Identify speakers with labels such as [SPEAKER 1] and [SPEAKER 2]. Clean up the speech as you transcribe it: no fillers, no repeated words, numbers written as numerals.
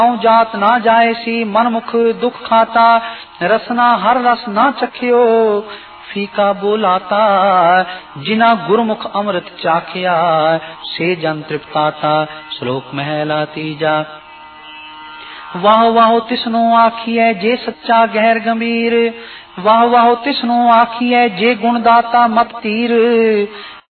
[SPEAKER 1] जात ना जाए सी मन मुख दुख खाता, रसना हर रस ना चख्यो फीका बोलाता, जिना गुरमुख अमृत चाखिया से जन तृप्ताता। श्लोक महला तीजा। वाह वाह तिसनो आखिए जे सच्चा गहर गंभीर, वाह वाह तिसनो आखिए जे गुणदाता मत तीर,